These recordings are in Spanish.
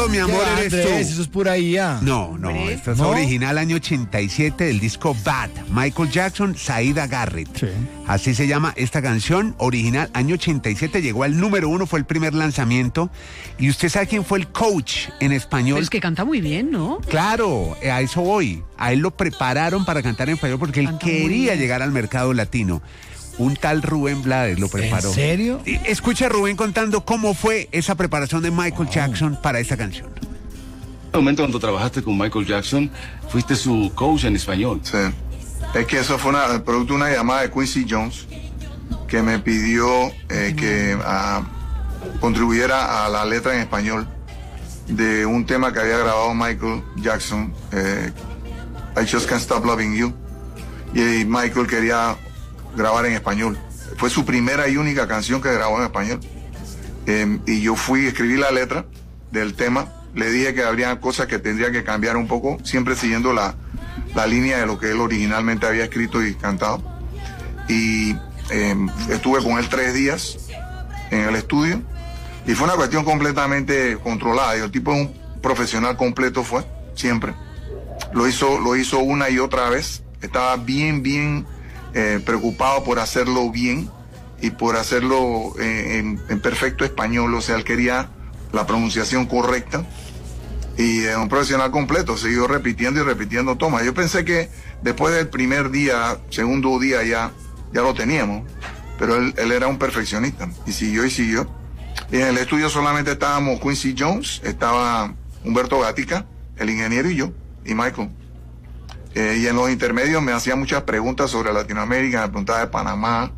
todo, mi amor, eres tú. Eso es pura IA. No, esta es original año 87 del disco Bad, Michael Jackson, Saida Garrett. Sí. Así se llama esta canción, original año 87, llegó al número 1, fue el primer lanzamiento. Y usted sabe quién fue el coach en español. Pero es que canta muy bien, ¿no? Claro, a eso voy. A él lo prepararon para cantar en español porque él quería llegar al mercado latino. Un tal Rubén Blades lo preparó. ¿En serio? Escucha a Rubén contando cómo fue esa preparación de Michael Jackson para esta canción. En el momento cuando trabajaste con Michael Jackson, fuiste su coach en español. Sí. Es que eso fue producto de una llamada de Quincy Jones que me pidió que contribuyera a la letra en español de un tema que había grabado Michael Jackson, I Just Can't Stop Loving You. Y Michael quería grabar en español. Fue su primera y única canción que grabó en español. Y yo escribí la letra del tema. Le dije que habría cosas que tendría que cambiar un poco, siempre siguiendo la línea de lo que él originalmente había escrito y cantado. Y estuve con él 3 días en el estudio. Y fue una cuestión completamente controlada. Y el tipo es un profesional completo, fue, siempre. Lo hizo una y otra vez. Estaba bien preocupado por hacerlo bien y por hacerlo en perfecto español. O sea, él quería la pronunciación correcta. Y es un profesional completo, siguió repitiendo y repitiendo tomas. Yo pensé que después del primer día, segundo día ya lo teníamos. Pero él era un perfeccionista. Y siguió. Y en el estudio solamente estábamos Quincy Jones, estaba Humberto Gatica, el ingeniero, y yo, y Michael. Y en los intermedios me hacía muchas preguntas sobre Latinoamérica, me preguntaba de Panamá.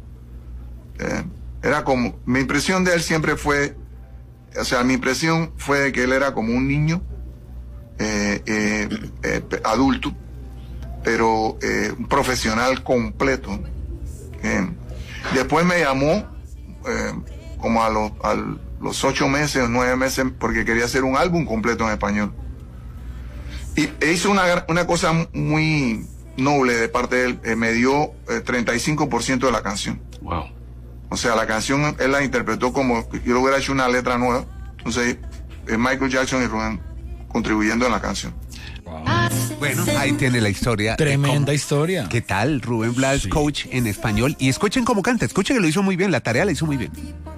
Era como, mi impresión de él siempre fue, mi impresión fue de que él era como un niño adulto, pero un profesional completo. Después me llamó como a los 8 meses o 9 meses porque quería hacer un álbum completo en español. Y hizo una cosa muy noble de parte de él. Me dio 35% de la canción. Wow. O sea, la canción él la interpretó como yo le hubiera hecho una letra nueva. Entonces, Michael Jackson y Rubén contribuyendo en la canción. Wow. Bueno, ahí tiene la historia. Tremenda historia. ¿Qué tal? Rubén Blades, coach en español. Y escuchen cómo canta, escuchen que lo hizo muy bien, la tarea la hizo muy bien.